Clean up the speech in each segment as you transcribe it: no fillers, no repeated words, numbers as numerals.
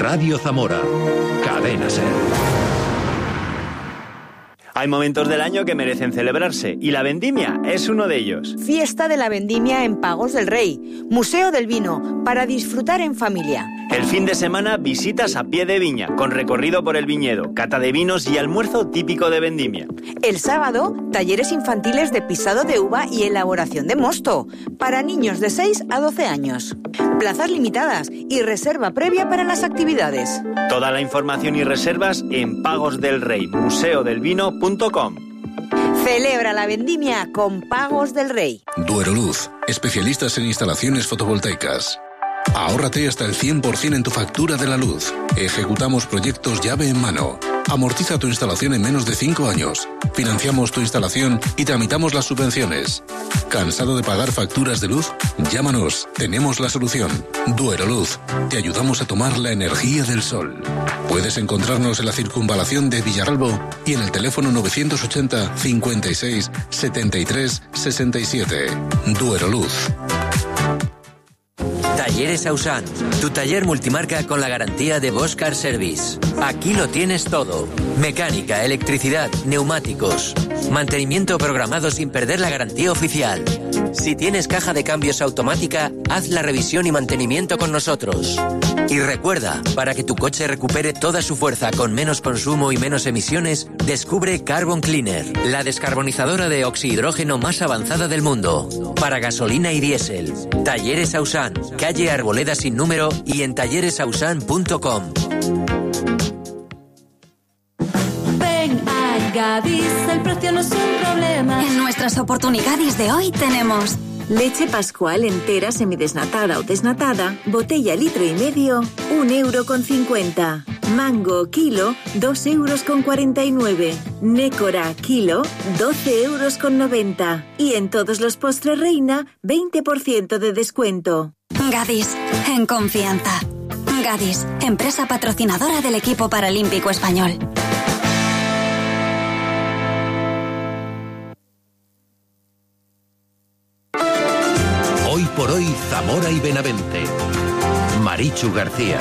Radio Zamora. Cadena SER. Hay momentos del año que merecen celebrarse y la vendimia es uno de ellos. Fiesta de la vendimia en Pagos del Rey, Museo del Vino, para disfrutar en familia. El fin de semana visitas a pie de viña, con recorrido por el viñedo, cata de vinos y almuerzo típico de vendimia. El sábado, talleres infantiles de pisado de uva y elaboración de mosto, para niños de 6 a 12 años. Plazas limitadas y reserva previa para las actividades. Toda la información y reservas en pagosdelrey-museodelvino.com. Celebra la vendimia con Pagos del Rey. Dueroluz, especialistas en instalaciones fotovoltaicas. Ahórrate hasta el 100% en tu factura de la luz. Ejecutamos proyectos llave en mano. Amortiza tu instalación en menos de 5 años. Financiamos tu instalación y tramitamos las subvenciones. ¿Cansado de pagar facturas de luz? Llámanos, tenemos la solución. Dueroluz, te ayudamos a tomar la energía del sol. Puedes encontrarnos en la circunvalación de Villaralbo y en el teléfono 980 56 73 67. Dueroluz. Talleres Ausan, tu taller multimarca con la garantía de Bosch Car Service. Aquí lo tienes todo. Mecánica, electricidad, neumáticos. Mantenimiento programado sin perder la garantía oficial. Si tienes caja de cambios automática, haz la revisión y mantenimiento con nosotros. Y recuerda, para que tu coche recupere toda su fuerza con menos consumo y menos emisiones, descubre Carbon Cleaner, la descarbonizadora de oxihidrógeno más avanzada del mundo. Para gasolina y diésel. Talleres Ausan, calle Arboleda sin número y en talleresausan.com. Ven a Gadis, el precio no es un problema. En nuestras oportunidades de hoy tenemos leche Pascual entera semidesnatada o desnatada, botella 1,5 litros, 1,50 €. Mango kilo, 2,49 €. Nécora kilo, 12,90 €. Y en todos los postres Reina, 20% de descuento. Gadis, en confianza. Gadis, empresa patrocinadora del equipo paralímpico español. Hoy por hoy, Zamora y Benavente. Marichu García.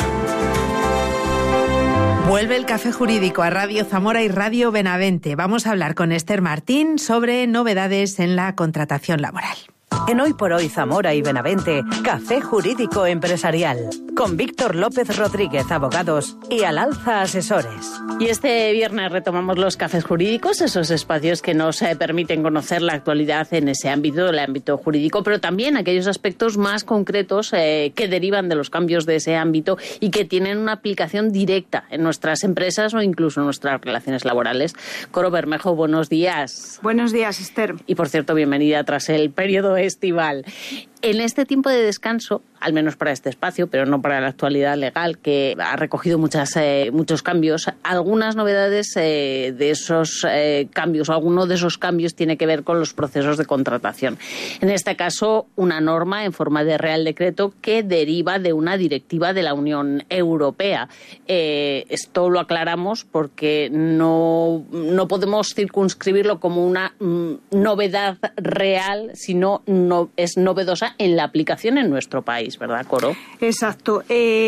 Vuelve el Café Jurídico a Radio Zamora y Radio Benavente. Vamos a hablar con Esther Martín sobre novedades en la contratación laboral. En Hoy por Hoy Zamora y Benavente, Café Jurídico Empresarial, con Víctor López Rodríguez, abogados, y Al Alza Asesores. Y este viernes retomamos los cafés jurídicos, esos espacios que nos permiten conocer la actualidad en ese ámbito, el ámbito jurídico, pero también aquellos aspectos más concretos que derivan de los cambios de ese ámbito y que tienen una aplicación directa en nuestras empresas o incluso en nuestras relaciones laborales. Coro Bermejo, buenos días. Buenos días, Esther. Y por cierto, bienvenida tras el periodo estival. En este tiempo de descanso, al menos para este espacio, pero no para la actualidad legal, que ha recogido muchos cambios, algunas novedades de esos cambios, o alguno de esos cambios tiene que ver con los procesos de contratación. En este caso, una norma en forma de Real Decreto que deriva de una directiva de la Unión Europea. Esto lo aclaramos porque no podemos circunscribirlo como una novedad real, sino es novedosa en la aplicación en nuestro país, ¿verdad, Coro? Exacto.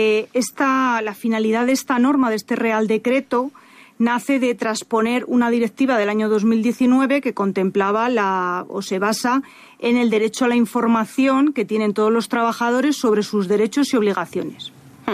La finalidad de esta norma, de este Real Decreto, nace de trasponer una directiva del año 2019 que contemplaba o se basa en el derecho a la información que tienen todos los trabajadores sobre sus derechos y obligaciones.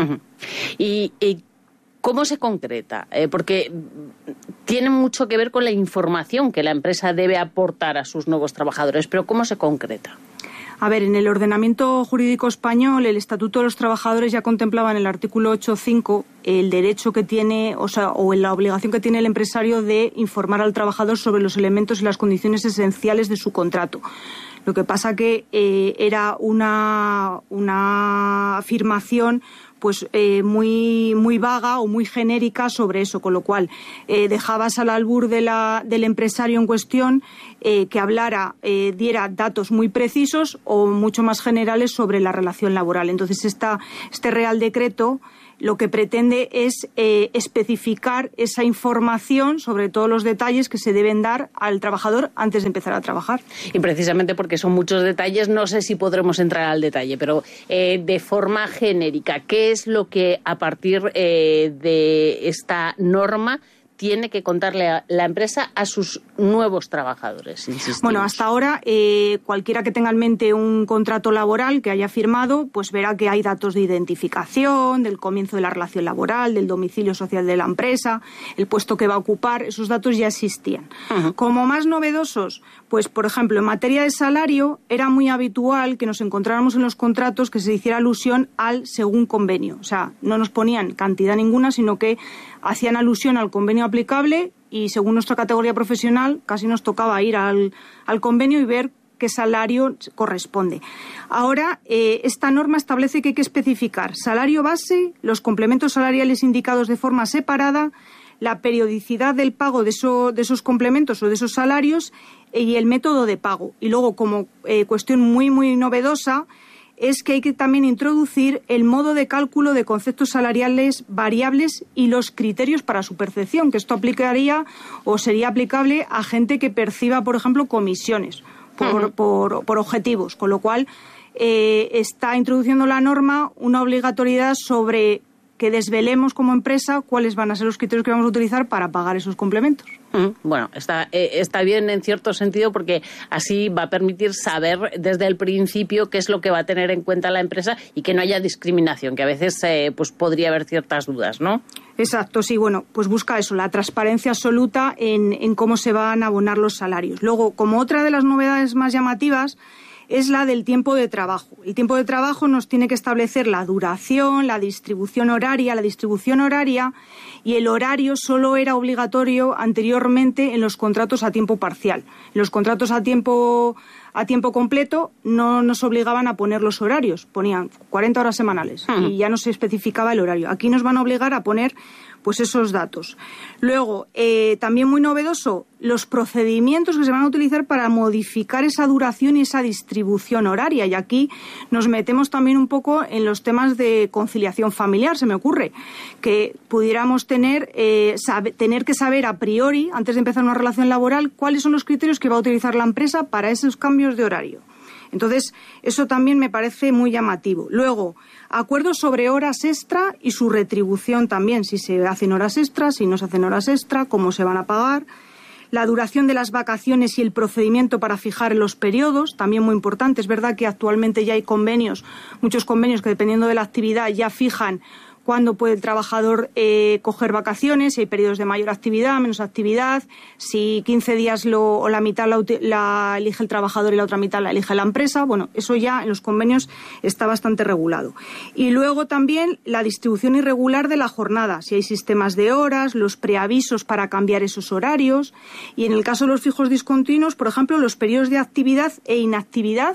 ¿Y cómo se concreta? Porque tiene mucho que ver con la información que la empresa debe aportar a sus nuevos trabajadores, pero ¿cómo se concreta? A ver, en el ordenamiento jurídico español, el Estatuto de los Trabajadores ya contemplaba en el artículo 8.5 el derecho que tiene, o la obligación que tiene el empresario de informar al trabajador sobre los elementos y las condiciones esenciales de su contrato. Lo que pasa que era una afirmación pues muy vaga o muy genérica sobre eso, con lo cual dejabas al albur del empresario en cuestión que hablara, diera datos muy precisos o mucho más generales sobre la relación laboral. Entonces este Real Decreto lo que pretende es especificar esa información sobre todos los detalles que se deben dar al trabajador antes de empezar a trabajar. Y precisamente porque son muchos detalles, no sé si podremos entrar al detalle, pero de forma genérica, ¿qué ¿qué es lo que a partir de esta norma tiene que contarle a la empresa a sus nuevos trabajadores? Insistimos. Bueno, hasta ahora cualquiera que tenga en mente un contrato laboral que haya firmado, pues verá que hay datos de identificación, del comienzo de la relación laboral, del domicilio social de la empresa, el puesto que va a ocupar, esos datos ya existían. Uh-huh. Como más novedosos, pues por ejemplo, en materia de salario era muy habitual que nos encontráramos en los contratos que se hiciera alusión al según convenio. O sea, no nos ponían cantidad ninguna, sino que hacían alusión al convenio aplicable y según nuestra categoría profesional casi nos tocaba ir al convenio y ver qué salario corresponde. Ahora, esta norma establece que hay que especificar salario base, los complementos salariales indicados de forma separada, la periodicidad del pago de esos complementos o de esos salarios y el método de pago. Y luego, como cuestión muy, muy novedosa, es que hay que también introducir el modo de cálculo de conceptos salariales variables y los criterios para su percepción, que esto aplicaría o sería aplicable a gente que perciba, por ejemplo, comisiones por objetivos, con lo cual está introduciendo la norma una obligatoriedad sobre que desvelemos como empresa cuáles van a ser los criterios que vamos a utilizar para pagar esos complementos. Bueno, está bien en cierto sentido porque así va a permitir saber desde el principio qué es lo que va a tener en cuenta la empresa y que no haya discriminación, que a veces pues podría haber ciertas dudas, ¿no? Exacto, sí, bueno, pues busca eso, la transparencia absoluta en cómo se van a abonar los salarios. Luego, como otra de las novedades más llamativas, es la del tiempo de trabajo. El tiempo de trabajo nos tiene que establecer la duración, la distribución horaria y el horario solo era obligatorio anteriormente en los contratos a tiempo parcial. En los contratos a tiempo completo no nos obligaban a poner los horarios, ponían 40 horas semanales y ya no se especificaba el horario. Aquí nos van a obligar a poner pues esos datos. Luego, también muy novedoso, los procedimientos que se van a utilizar para modificar esa duración y esa distribución horaria. Y aquí nos metemos también un poco en los temas de conciliación familiar, se me ocurre, que pudiéramos tener que saber a priori, antes de empezar una relación laboral, cuáles son los criterios que va a utilizar la empresa para esos cambios de horario. Entonces, eso también me parece muy llamativo. Luego, acuerdos sobre horas extra y su retribución también, si se hacen horas extras, si no se hacen horas extra, cómo se van a pagar. La duración de las vacaciones y el procedimiento para fijar los periodos, también muy importante. Es verdad que actualmente ya hay muchos convenios que dependiendo de la actividad ya fijan cuándo puede el trabajador coger vacaciones, si hay periodos de mayor actividad, menos actividad, si 15 días o la mitad la elige el trabajador y la otra mitad la elige la empresa. Bueno, eso ya en los convenios está bastante regulado. Y luego también la distribución irregular de la jornada, si hay sistemas de horas, los preavisos para cambiar esos horarios y en el caso de los fijos discontinuos, por ejemplo, los periodos de actividad e inactividad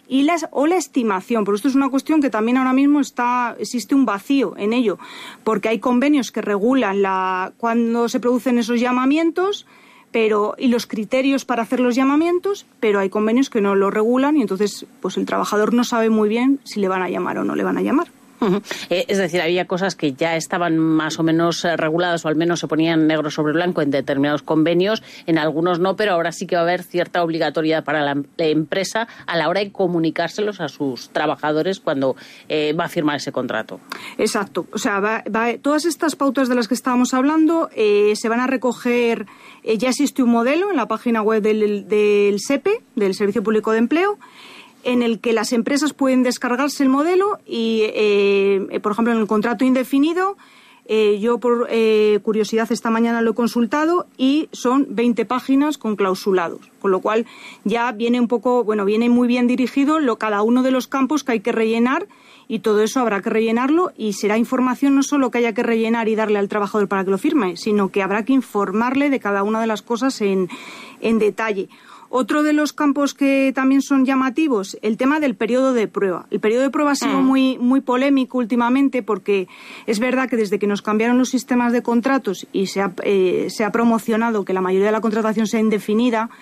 o la estimación, pero esto es una cuestión que también ahora mismo existe un vacío en ello, porque hay convenios que regulan cuando se producen esos llamamientos y los criterios para hacer los llamamientos, pero hay convenios que no lo regulan y entonces pues el trabajador no sabe muy bien si le van a llamar o no le van a llamar. Es decir, había cosas que ya estaban más o menos reguladas o al menos se ponían negro sobre blanco en determinados convenios, en algunos no, pero ahora sí que va a haber cierta obligatoriedad para la empresa a la hora de comunicárselos a sus trabajadores cuando va a firmar ese contrato. Exacto, o sea, todas estas pautas de las que estábamos hablando se van a recoger, ya existe un modelo en la página web del SEPE, del Servicio Público de Empleo, en el que las empresas pueden descargarse el modelo y, por ejemplo, en el contrato indefinido, yo por curiosidad esta mañana lo he consultado y son 20 páginas con clausulados, con lo cual ya viene viene muy bien dirigido cada uno de los campos que hay que rellenar y todo eso habrá que rellenarlo y será información no solo que haya que rellenar y darle al trabajador para que lo firme, sino que habrá que informarle de cada una de las cosas en detalle. Otro de los campos que también son llamativos, el tema del periodo de prueba. El periodo de prueba ha sido muy, muy polémico últimamente porque es verdad que desde que nos cambiaron los sistemas de contratos y se ha promocionado que la mayoría de la contratación sea indefinida,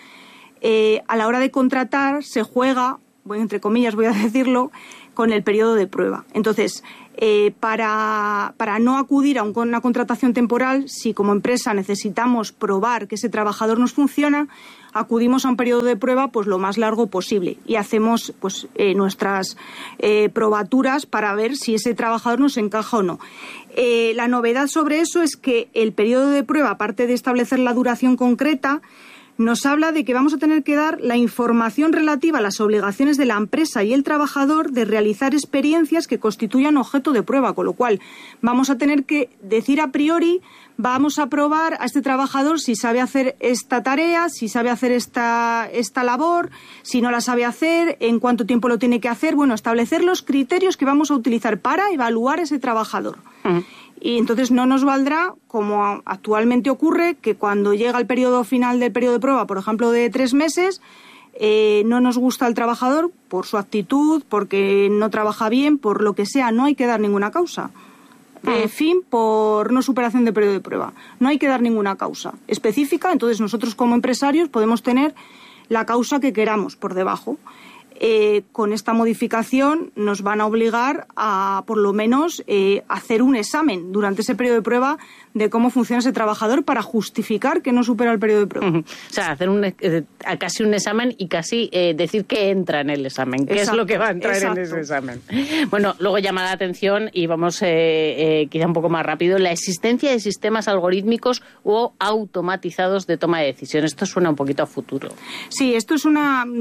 a la hora de contratar se juega, entre comillas voy a decirlo, con el periodo de prueba. Entonces, para no acudir a una contratación temporal, si como empresa necesitamos probar que ese trabajador nos funciona, acudimos a un periodo de prueba pues lo más largo posible y hacemos pues nuestras probaturas para ver si ese trabajador nos encaja o no. La novedad sobre eso es que el periodo de prueba, aparte de establecer la duración concreta, nos habla de que vamos a tener que dar la información relativa a las obligaciones de la empresa y el trabajador de realizar experiencias que constituyan objeto de prueba, con lo cual vamos a tener que decir a priori, vamos a probar a este trabajador si sabe hacer esta tarea, si sabe hacer esta labor, si no la sabe hacer, en cuánto tiempo lo tiene que hacer, bueno, establecer los criterios que vamos a utilizar para evaluar a ese trabajador. Y entonces no nos valdrá, como actualmente ocurre, que cuando llega el periodo final del periodo de prueba, por ejemplo, de 3 meses, no nos gusta el trabajador por su actitud, porque no trabaja bien, por lo que sea, no hay que dar ninguna causa. Fin por no superación de periodo de prueba. No hay que dar ninguna causa específica, entonces nosotros como empresarios podemos tener la causa que queramos por debajo. Con esta modificación nos van a obligar a, por lo menos, hacer un examen durante ese periodo de prueba de cómo funciona ese trabajador para justificar que no supera el periodo de prueba. O sea, hacer casi un examen y casi decir que entra en el examen, qué es lo que va a entrar en ese examen. Bueno, luego llama la atención, y vamos quizá un poco más rápido, la existencia de sistemas algorítmicos o automatizados de toma de decisiones. Esto suena un poquito a futuro. Sí, esto es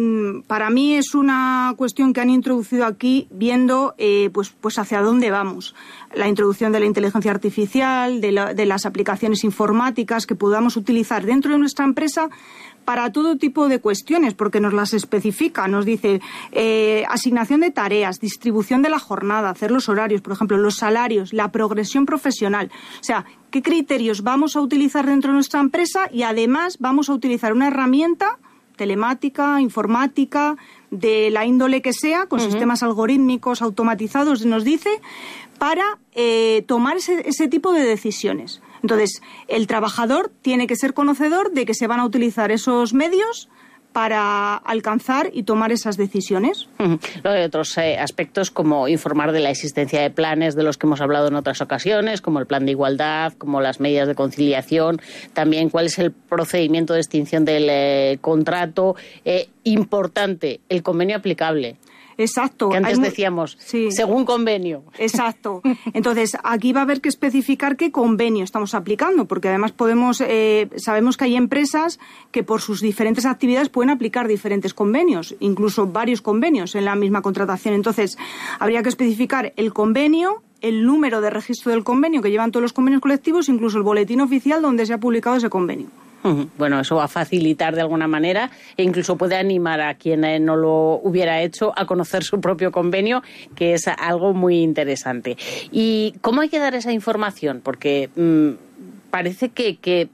para mí es una cuestión que han introducido aquí viendo pues hacia dónde vamos. La introducción de la inteligencia artificial, de las aplicaciones informáticas que podamos utilizar dentro de nuestra empresa para todo tipo de cuestiones, porque nos las especifica, nos dice asignación de tareas, distribución de la jornada, hacer los horarios, por ejemplo, los salarios, la progresión profesional. O sea, qué criterios vamos a utilizar dentro de nuestra empresa y además vamos a utilizar una herramienta telemática, informática, de la índole que sea, con sistemas algorítmicos automatizados, nos dice, para tomar ese tipo de decisiones. Entonces, el trabajador tiene que ser conocedor de que se van a utilizar esos medios para alcanzar y tomar esas decisiones. Luego hay otros aspectos como informar de la existencia de planes de los que hemos hablado en otras ocasiones, como el plan de igualdad, como las medidas de conciliación, también cuál es el procedimiento de extinción del contrato. Importante, el convenio aplicable. Exacto. Que antes decíamos, sí, según convenio. Exacto. Entonces, aquí va a haber que especificar qué convenio estamos aplicando, porque además sabemos que hay empresas que por sus diferentes actividades pueden aplicar diferentes convenios, incluso varios convenios en la misma contratación. Entonces, habría que especificar el convenio, el número de registro del convenio que llevan todos los convenios colectivos, incluso el boletín oficial donde se ha publicado ese convenio. Bueno, eso va a facilitar de alguna manera e incluso puede animar a quien no lo hubiera hecho a conocer su propio convenio, que es algo muy interesante. ¿Y cómo hay que dar esa información? Porque parece que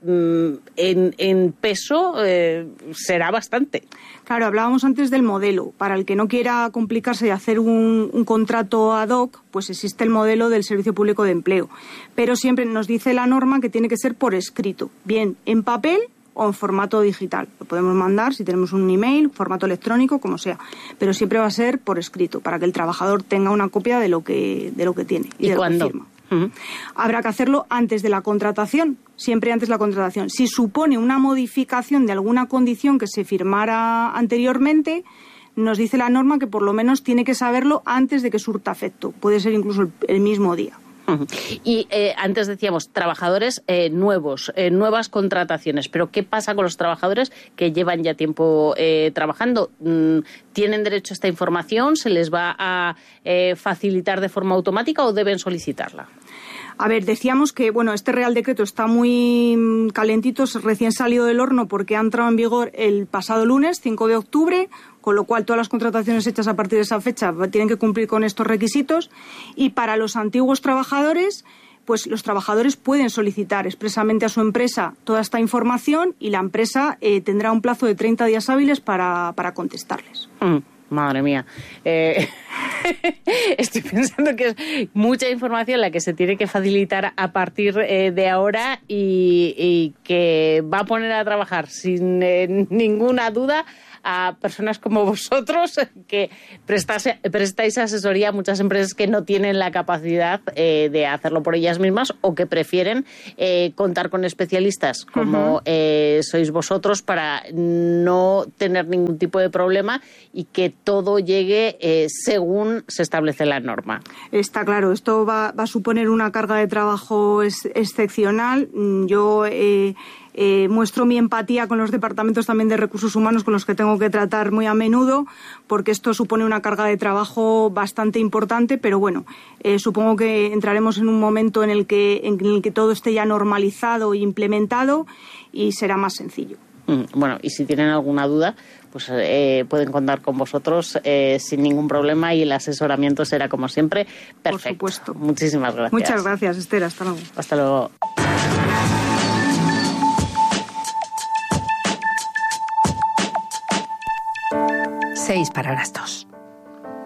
en peso será bastante. Claro, hablábamos antes del modelo. Para el que no quiera complicarse y hacer un contrato ad hoc, pues existe el modelo del Servicio Público de Empleo. Pero siempre nos dice la norma que tiene que ser por escrito, bien en papel o en formato digital. Lo podemos mandar si tenemos un email, formato electrónico, como sea. Pero siempre va a ser por escrito, para que el trabajador tenga una copia de lo que tiene y de cuándo? Lo que firma. Habrá que hacerlo antes de la contratación, siempre antes de la contratación. Si supone una modificación de alguna condición que se firmara anteriormente, nos dice la norma que por lo menos tiene que saberlo antes de que surta efecto. Puede ser incluso el mismo día. Y antes decíamos trabajadores nuevos, nuevas contrataciones, pero ¿qué pasa con los trabajadores que llevan ya tiempo trabajando? ¿Tienen derecho a esta información? ¿Se les va a facilitar de forma automática o deben solicitarla? A ver, decíamos que este Real Decreto está muy calentito, recién salido del horno porque ha entrado en vigor el pasado lunes, 5 de octubre, con lo cual todas las contrataciones hechas a partir de esa fecha tienen que cumplir con estos requisitos. Y para los antiguos trabajadores, pues los trabajadores pueden solicitar expresamente a su empresa toda esta información y la empresa tendrá un plazo de 30 días hábiles para contestarles. Madre mía. Estoy pensando que es mucha información la que se tiene que facilitar a partir de ahora y que va a poner a trabajar sin ninguna duda a personas como vosotros que prestáis asesoría a muchas empresas que no tienen la capacidad de hacerlo por ellas mismas o que prefieren contar con especialistas como sois vosotros para no tener ningún tipo de problema y que todo llegue según se establece la norma. Está claro, esto va a suponer una carga de trabajo excepcional. Yo muestro mi empatía con los departamentos también de recursos humanos con los que tengo que tratar muy a menudo, porque esto supone una carga de trabajo bastante importante, pero bueno, supongo que entraremos en un momento en el que todo esté ya normalizado e implementado y será más sencillo. Bueno, y si tienen alguna duda, pues pueden contar con vosotros sin ningún problema y el asesoramiento será, como siempre, perfecto. Por supuesto. Muchísimas gracias. Muchas gracias, Esther. Hasta luego. Hasta luego. Seis para las 2.